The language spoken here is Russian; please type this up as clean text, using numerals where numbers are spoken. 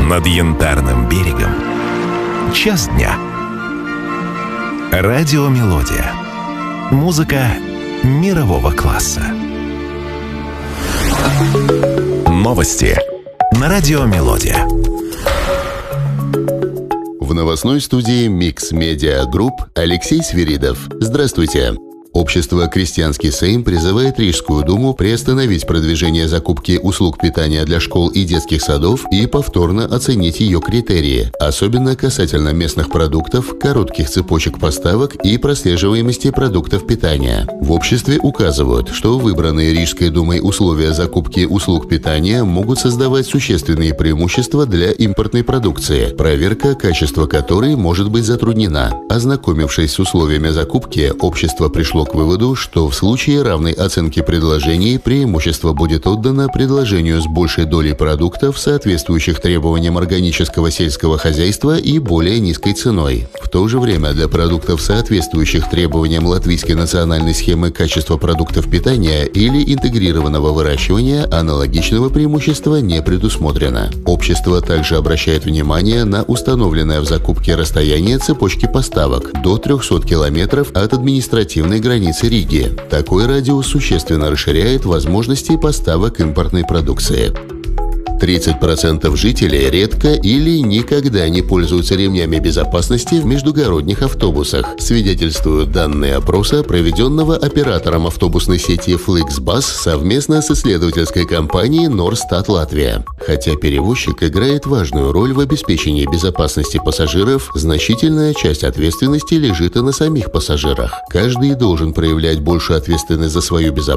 Над Янтарным берегом час дня. Радиомелодия. Музыка мирового класса. Новости на Радиомелодия. В новостной студии Mix Media Group Алексей Свиридов. Здравствуйте. Общество «Крестьянский Сейм» призывает Рижскую думу приостановить продвижение закупки услуг питания для школ и детских садов и повторно оценить ее критерии, особенно касательно местных продуктов, коротких цепочек поставок и прослеживаемости продуктов питания. В обществе указывают, что выбранные Рижской думой условия закупки услуг питания могут создавать существенные преимущества для импортной продукции, проверка качества которой может быть затруднена. Ознакомившись с условиями закупки, общество пришло к выводу, что в случае равной оценки предложений преимущество будет отдано предложению с большей долей продуктов, соответствующих требованиям органического сельского хозяйства и более низкой ценой. В то же время для продуктов, соответствующих требованиям латвийской национальной схемы качества продуктов питания или интегрированного выращивания, аналогичного преимущества не предусмотрено. Общество также обращает внимание на установленное в закупке расстояние цепочки поставок до 300 километров от административной границы Риги. Такой радиус существенно расширяет возможности поставок импортной продукции. 30% жителей редко или никогда не пользуются ремнями безопасности в междугородних автобусах, свидетельствуют данные опроса, проведенного оператором автобусной сети Flixbus совместно с исследовательской компанией Norstat Латвия. Хотя перевозчик играет важную роль в обеспечении безопасности пассажиров, значительная часть ответственности лежит и на самих пассажирах. Каждый должен проявлять большую ответственность за свою безопасность